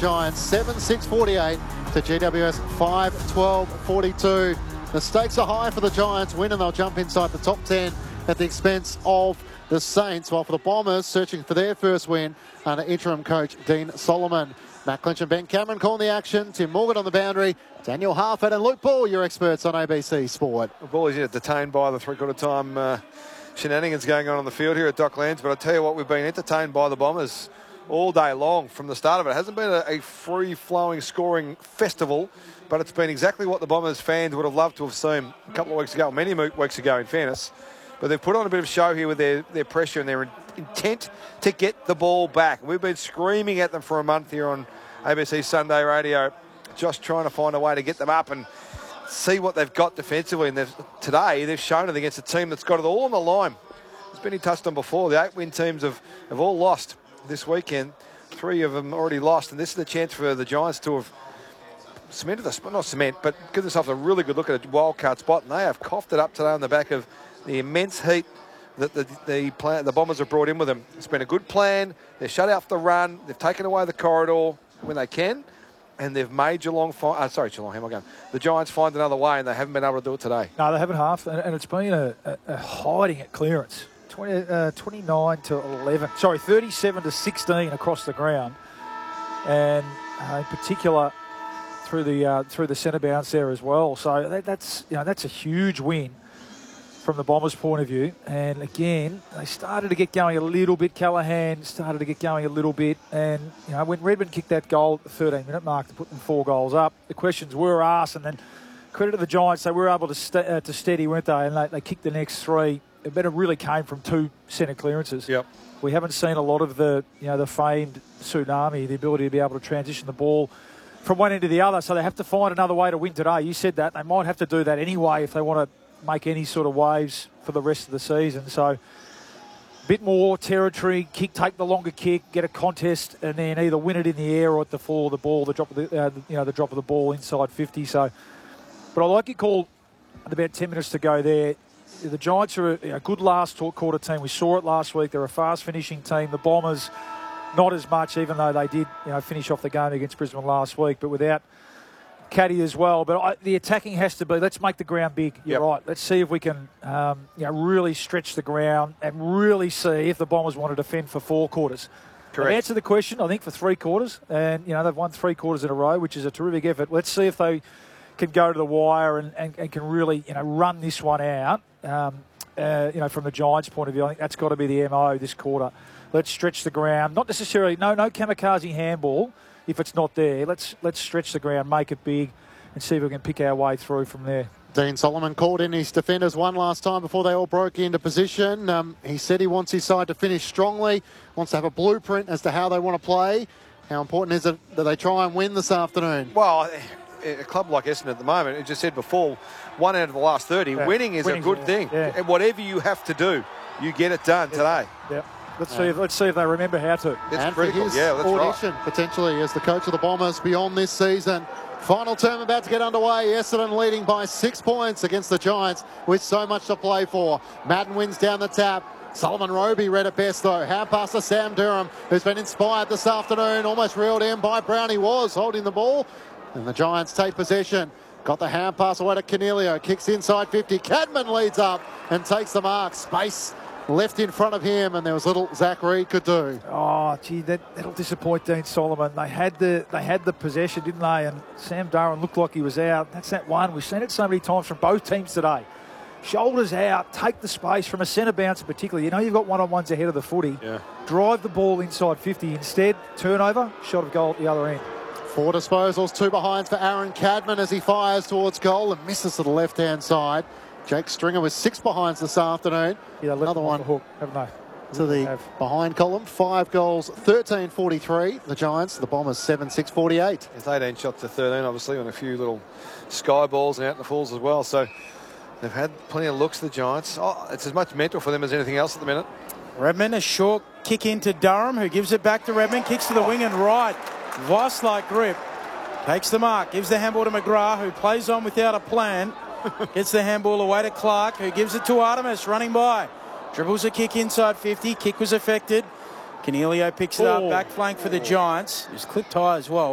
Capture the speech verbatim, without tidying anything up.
Giants, seven six forty-eight to G W S five twelve forty-two. The stakes are high for the Giants. Win and they'll jump inside the top ten at the expense of the Saints, while for the Bombers, searching for their first win under interim coach Dean Solomon. Matt Clinch and Ben Cameron calling the action. Tim Morgan on the boundary. Daniel Harford and Luke Ball, your experts on A B C Sport. The ball is detained by the three-quarter time uh, shenanigans going on on the field here at Docklands. But I tell you what, we've been entertained by the Bombers all day long from the start of it. It hasn't been a, a free-flowing scoring festival, but it's been exactly what the Bombers fans would have loved to have seen a couple of weeks ago, many weeks ago in fairness. But they've put on a bit of show here with their, their pressure and their intent to get the ball back. We've been screaming at them for a month here on A B C Sunday Radio, just trying to find a way to get them up and see what they've got defensively. And they've, today, they've shown it against a team that's got it all on the line. As Benny touched on before, the eight-win teams have, have all lost this weekend. Three of them already lost, and this is the chance for the Giants to have cemented the not cement, but give themselves a really good look at a wild card spot, and they have coughed it up today on the back of the immense heat that the the, plan, the Bombers have brought in with them. It's been a good plan. They've shut out the run. They've taken away the corridor when they can, and they've made Geelong find. Uh, sorry, Geelong. How am I going? The Giants find another way, and they haven't been able to do it today. No, they haven't half, and, and it's been a, a, a hiding at clearance. twenty, uh, twenty-nine to eleven. Sorry, thirty-seven to sixteen across the ground, and uh, in particular through the uh, through the centre bounce there as well. So that, that's you know that's a huge win from the Bombers' point of view. And again, they started to get going a little bit. Callaghan started to get going a little bit, and you know when Redmond kicked that goal at the thirteen minute mark to put them four goals up, the questions were asked, and then credit to the Giants, they were able to st uh, to steady, weren't they? And they, they kicked the next three. It better really came from two centre clearances. Yep. We haven't seen a lot of the you know the famed tsunami, the ability to be able to transition the ball from one end to the other. So they have to find another way to win today. You said that. They might have to do that anyway if they want to make any sort of waves for the rest of the season. So a bit more territory, kick, take the longer kick, get a contest, and then either win it in the air or at the fall of the ball, the drop of the uh, you know the drop of the ball inside fifty. So, but I like your call. At about ten minutes to go there. The Giants are a, a good last quarter team. We saw it last week. They're a fast finishing team. The Bombers, not as much, even though they did you know finish off the game against Brisbane last week, but without Caddy as well. But I, the attacking has to be, let's make the ground big. You're yep. right. Let's see if we can um, you know, really stretch the ground and really see if the Bombers want to defend for four quarters. Correct. They've answered the question, I think, for three quarters. And, you know, they've won three quarters in a row, which is a terrific effort. Let's see if they can go to the wire and, and, and can really, you know, run this one out. Um, uh, you know, from the Giants' point of view, I think that's got to be the M O this quarter. Let's stretch the ground. Not necessarily, no, no kamikaze handball if it's not there. Let's let's stretch the ground, make it big, and see if we can pick our way through from there. Dean Solomon called in his defenders one last time before they all broke into position. Um, he said he wants his side to finish strongly, wants to have a blueprint as to how they want to play. How important is it that they try and win this afternoon? Well, a club like Essendon at the moment, it just said before, one out of the last thirty, yeah. winning is Winning's a good yeah. thing. Yeah. And whatever you have to do, you get it done yeah. today. Yeah. Let's see. If, let's see if they remember how to. It's and critical. For his yeah, that's audition right. potentially as the coach of the Bombers beyond this season. Final term about to get underway. Essendon leading by six points against the Giants with so much to play for. Madden wins down the tap. Solomon Roby read it best though. Hand pass to Sam Durham, who's been inspired this afternoon. Almost reeled in by Brown. He was holding the ball. And the Giants take possession. Got the hand pass away to Cornelio. Kicks inside fifty. Cadman leads up and takes the mark. Space left in front of him, and there was little Zach Reid could do. Oh, gee, that, that'll disappoint Dean Solomon. They had the they had the possession, didn't they? And Sam Durham looked like he was out. That's that one. We've seen it so many times from both teams today. Shoulders out, take the space from a centre bounce in particular. You know you've got one-on-ones ahead of the footy. Yeah. Drive the ball inside fifty. Instead, turnover, shot of goal at the other end. Four disposals, two behinds for Aaron Cadman as he fires towards goal and misses to the left-hand side. Jake Stringer with six behinds this afternoon. Yeah, another one the hook, haven't they? To the have. behind column. Five goals, thirteen forty-three. The Giants, the Bombers, seven six forty-eight. It's eighteen shots to thirteen, obviously, on a few little sky balls and out in the falls as well. So they've had plenty of looks, the Giants. Oh, it's as much mental for them as anything else at the minute. Redmond, a short kick into Durham, who gives it back to Redmond, kicks to the wing and right. Vice-like grip. Takes the mark, gives the handball to McGrath, who plays on without a plan. Gets the handball away to Clark, who gives it to Artemis, running by. Dribbles a kick inside fifty. Kick was affected. Cornelio picks it up, back flank for the Giants. It was clipped high as well.